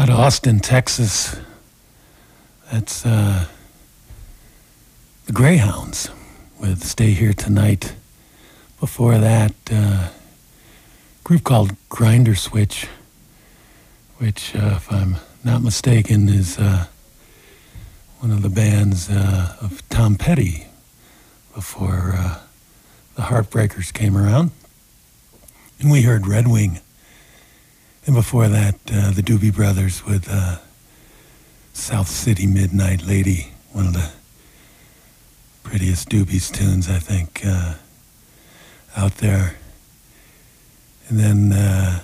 Out of Austin, Texas. That's the Greyhounds with Stay Here Tonight. Before that, a group called Grinder Switch, which, if I'm not mistaken, is one of the bands of Tom Petty before the Heartbreakers came around. And we heard Red Wing. And before that, the Doobie Brothers with South City Midnight Lady, one of the prettiest Doobies tunes, I think, out there. And then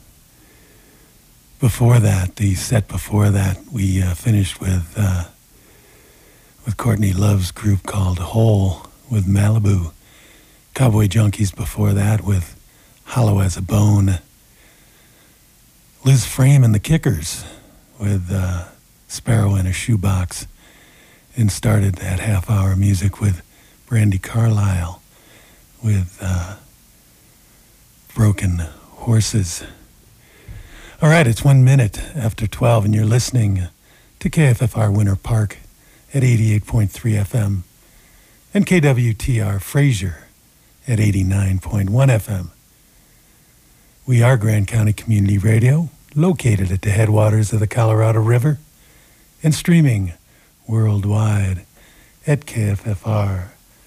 before that, the set before that, we finished with Courtney Love's group called Hole with Malibu. Cowboy Junkies before that with Hollow as a Bone. Liz Frame and the Kickers with Sparrow in a Shoebox, and started that half-hour music with Brandi Carlile with Broken Horses. All right, it's 1 minute after 12, and you're listening to KFFR Winter Park at 88.3 FM and KWTR Fraser at 89.1 FM. We are Grand County Community Radio, located at the headwaters of the Colorado River, and streaming worldwide at KFFR.org.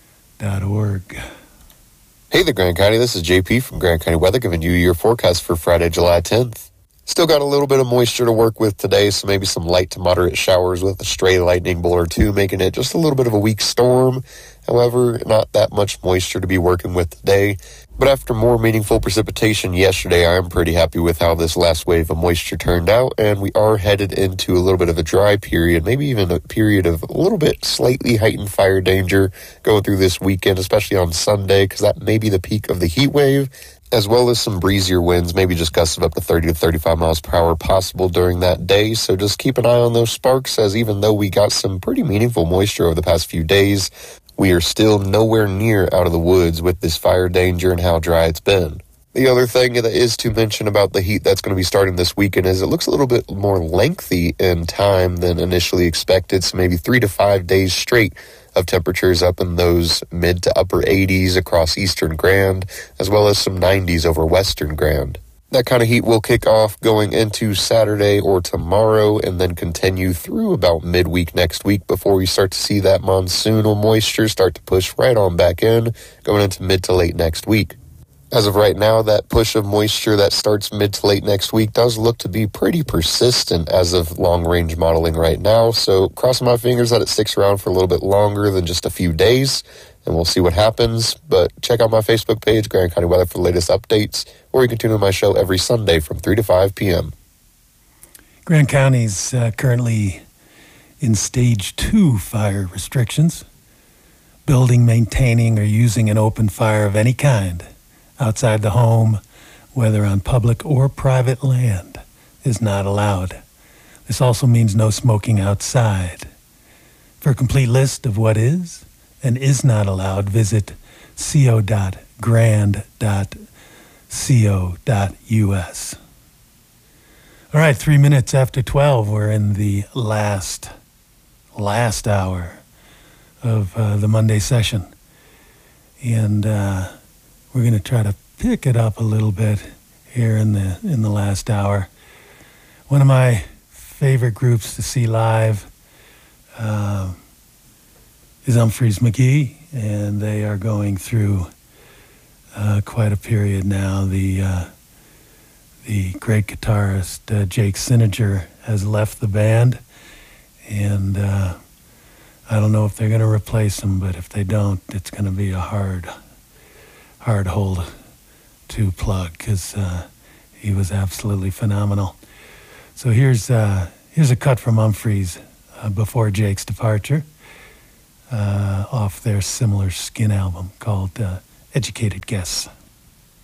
Hey there, Grand County. This is JP from Grand County Weather, giving you your forecast for Friday, July 10th. Still got a little bit of moisture to work with today, so maybe some light to moderate showers with a stray lightning bolt or two, making it just a little bit of a weak storm. However, not that much moisture to be working with today. But after more meaningful precipitation yesterday, I'm pretty happy with how this last wave of moisture turned out, and we are headed into a little bit of a dry period, maybe even a period of a little bit slightly heightened fire danger going through this weekend, especially on Sunday, because that may be the peak of the heat wave, as well as some breezier winds, maybe just gusts of up to 30 to 35 miles per hour possible during that day. So just keep an eye on those sparks, as even though we got some pretty meaningful moisture over the past few days, we are still nowhere near out of the woods with this fire danger and how dry it's been. The other thing that is to mention about the heat that's going to be starting this weekend is it looks a little bit more lengthy in time than initially expected, so maybe 3 to 5 days straight of temperatures up in those mid to upper 80s across eastern Grand, as well as some 90s over western Grand. That kind of heat will kick off going into Saturday or tomorrow and then continue through about midweek next week before we start to see that monsoonal moisture start to push right on back in going into mid to late next week. As of right now, that push of moisture that starts mid to late next week does look to be pretty persistent as of long-range modeling right now, so crossing my fingers that it sticks around for a little bit longer than just a few days, and we'll see what happens. But check out my Facebook page, Grand County Weather, for the latest updates, or you can tune in my show every Sunday from 3 to 5 p.m. Grand County's currently in Stage 2 fire restrictions. Building, maintaining, or using an open fire of any kind outside the home, whether on public or private land, is not allowed. This also means no smoking outside. For a complete list of what is and is not allowed, visit co.grand.co.us. All right, 3 minutes after 12, we're in the last hour of the Monday session. And we're going to try to pick it up a little bit here in the last hour. One of my favorite groups to see live is Umphrey's McGee, and they are going through quite a period now. The great guitarist Jake Sininger has left the band, and I don't know if they're going to replace him, but if they don't, it's going to be a hard hold to plug, because he was absolutely phenomenal. So here's a cut from Umphrey's before Jake's departure off their Similar Skin album called Educated Guess.